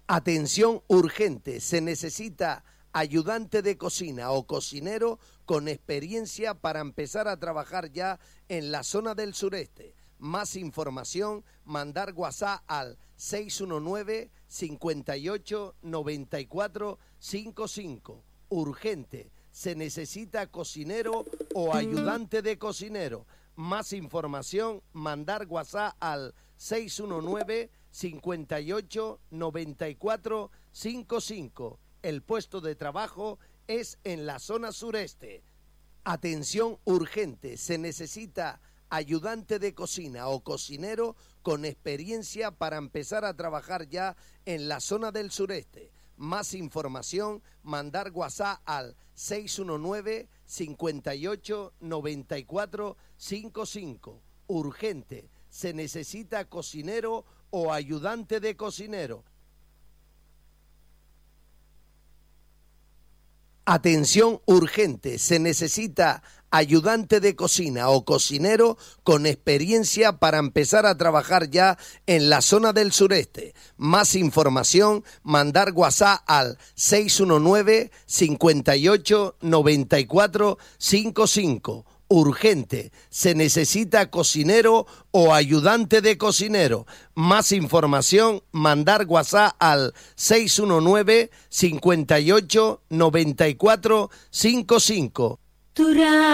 Atención urgente, se necesita ayudante de cocina o cocinero con experiencia para empezar a trabajar ya en la zona del sureste. Más información, mandar WhatsApp al 619 58 94 55. Urgente, se necesita cocinero o ayudante de cocinero. Más información, mandar WhatsApp al 619 58 94 55. El puesto de trabajo es en la zona sureste. Atención urgente, se necesita ayudante de cocina o cocinero con experiencia para empezar a trabajar ya en la zona del sureste. Más información, mandar WhatsApp al 619 58 94 55. Urgente, se necesita cocinero o ayudante de cocinero. Atención urgente, se necesita ayudante de cocina o cocinero con experiencia para empezar a trabajar ya en la zona del sureste. Más información, mandar WhatsApp al 619 58 94 55. Urgente, se necesita cocinero o ayudante de cocinero. Más información, mandar WhatsApp al 619 58 94 55.